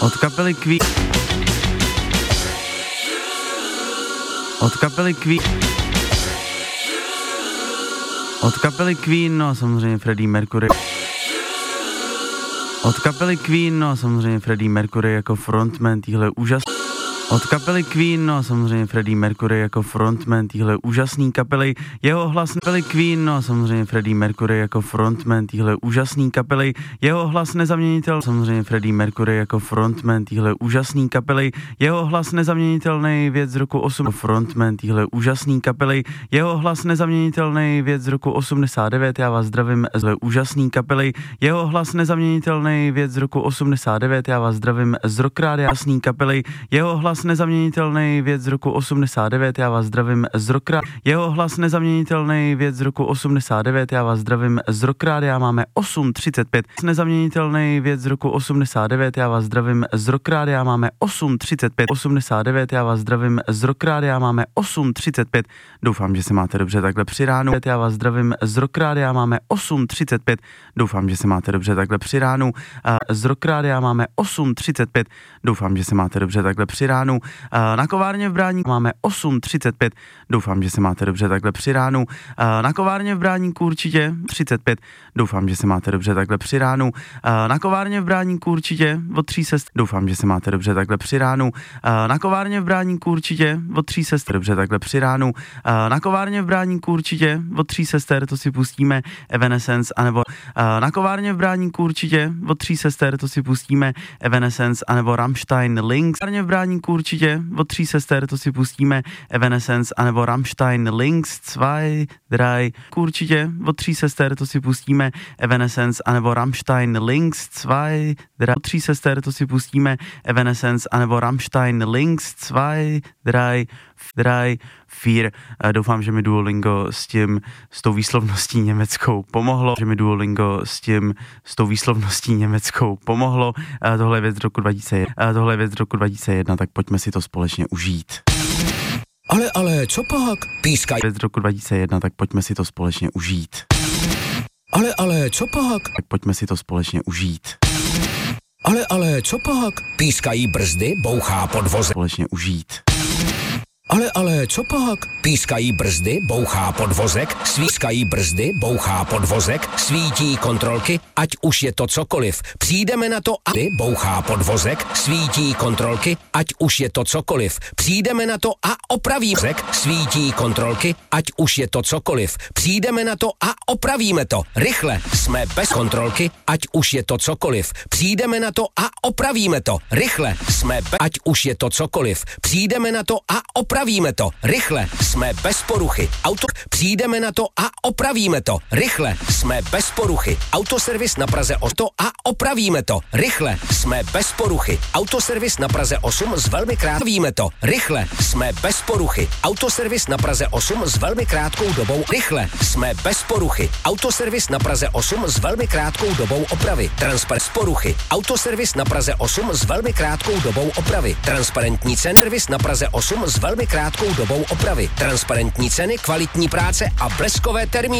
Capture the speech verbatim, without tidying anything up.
Od kapely Queen. Od kapely Queen. Od kapely Queen, no a samozřejmě Freddie Mercury. Od kapely Queen, no a samozřejmě Freddie Mercury jako frontman týhle úžasný. Od kapely Queen, no a samozřejmě Freddie Mercury jako frontman týhle úžasný kapely, jeho hlas kapely Queen, no a samozřejmě Freddie Mercury jako frontman týhle úžasný kapely, jeho hlas nezaměnitel, samozřejmě Freddie Mercury jako frontman týhle úžasný kapely, jeho hlas nezaměnitelný věc z roku osm, frontman týhle úžasný kapely, jeho hlas nezaměnitelný věc z roku osmdesát devět, já vás zdravím z úžasný kapely, jeho hlas nezaměnitelný věc z roku osmdesát devět, já vás zdravím z Rockrádia úžasný kapely, jeho hlas nezaměnitelný věc z roku osmdesát devět, já vás zdravím z Rockrádia, jeho hlas nezaměnitelný věc z roku osmdesát devět, já vás zdravím z Rockrádia, máme osm třicet pět, nezaměnitelný věc z roku osmdesát devět, já vás zdravím z Rockrádia, máme osm třicet pět, osmdesát devět, já vás zdravím z Rockrádia, máme osm třicet pět, doufám, že se máte dobře takhle při ránu, já vás zdravím z Rockrádia, máme osm třicet pět, doufám, že se máte dobře takhle při ránu, z Rockrádia máme osm třicet pět, doufám, že se máte dobře takhle při ránu, na kovárně v Bráníku máme osm třicet pět, doufám, že se máte dobře takhle při ránu, na kovárně v Bráníku určitě třicet pět, doufám, že se máte dobře takhle při ránu, na kovárně v Bráníku určitě od tří sester, doufám, že se máte dobře takhle při ránu, na kovárně v Bráníku určitě od tří sester, dobře takhle při ránu, na kovárně v Bráníku určitě od tří sester, to si pustíme Evanescence, anebo na kovárně v Bráníku určitě od tří sester, to si pustíme Evanescence, anebo Rammstein Links, v Bráníku určitě od tří sester, to si pustíme Evanescence, anebo Rammstein Links dva, tři, určitě od tří sester, to si pustíme Evanescence, anebo Rammstein Links dva, tři, od tří sester, to si pustíme Evanescence, anebo Rammstein Links dva, tři, tři, Fear. Doufám, že mi Duolingo s tím, s tou výslovností německou pomohlo, že mi Duolingo s tím, s tou výslovností německou pomohlo. Tohle je věc z roku dva tisíce jedna, tohle je věc z roku dva tisíce jedna, tak pojďme si to společně užít. Ale, ale, co pak? Pískaj. Věc z roku dva tisíce jedna, tak pojďme si to společně užít. Ale, ale, co pak? Tak pojďme si to společně užít. Ale, ale, co pak? Pískají brzdy, bouchá podvozek. Společně užít. Ale, ale, co pak? Pískají brzdy, bouchá podvozek, svískají brzdy, bouchá podvozek, svítí kontrolky, ať už je to cokoliv. Přijdeme na to a bouchá podvozek, svítí kontrolky, ať už je to cokoliv. Přijdeme na to a opravíme zek, svítí kontrolky, ať už je to cokoliv. Přijdeme na to a opravíme to. Rychle, jsme bez kontrolky, ať už je to cokoliv. Přijdeme na to a opravíme to. Rychle, jsme bez, ať už je to cokoliv. Přijdeme na to a opravíme Opravíme to. Rychle. Jsme bez poruchy. Auto. Přijdeme na to a opravíme to. Rychle. Jsme bez poruchy. Autoservis na Praze osm a opravíme to. Rychle. Jsme bez poruchy. Autoservis na Praze osm s velmi krátkou. Víme to. Rychle. Jsme bez poruchy. Autoservis na Praze osm s velmi krátkou dobou. Rychle. Jsme bez poruchy. Autoservis na Praze osm s velmi krátkou dobou opravy. Transparent poruchy. Autoservis na Praze osm s velmi krátkou dobou opravy. Transparentní cen. Servis na Praze osm s velmi krátkou dobou opravy. Transparentní ceny, kvalitní práce a bleskové termíny.